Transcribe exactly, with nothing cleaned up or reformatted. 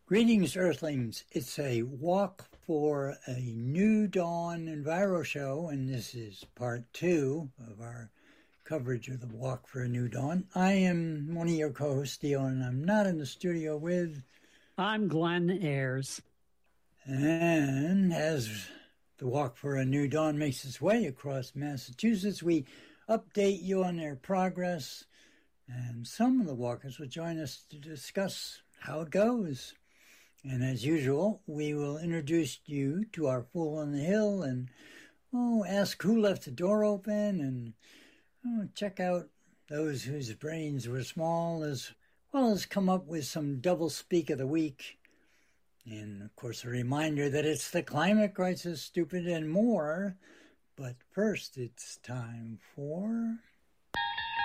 Greetings, Earthlings. It's a Walk for a New Dawn Enviro show, and this is part two of our coverage of the Walk for a New Dawn. I am one of your co-hosts, Theo, and I'm not in the studio with... I'm Glenn Ayers. And as the Walk for a New Dawn makes its way across Massachusetts, we update you on their progress, and some of the walkers will join us to discuss how it goes. And as usual, we will introduce you to our Fool on the Hill and oh, ask who left the door open and oh, check out those whose brains were small, as well as come up with some double speak of the week. And, of course, a reminder that it's the climate crisis, stupid, and more. But first, it's time for...